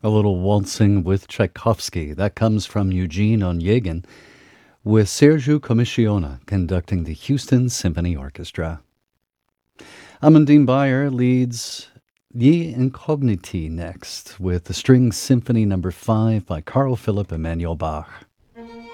A little waltzing with Tchaikovsky. That comes from Eugene Onegin with Sergiu Commissiona conducting the Houston Symphony Orchestra. Amandine Bayer leads Ye Incogniti next with the String Symphony No. 5 by Carl Philipp Emanuel Bach.